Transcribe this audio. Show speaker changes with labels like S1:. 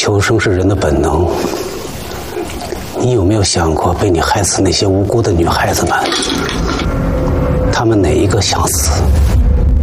S1: 求生是人的本能。你有没有想过，被你害死那些无辜的女孩子们？她们哪一个想死？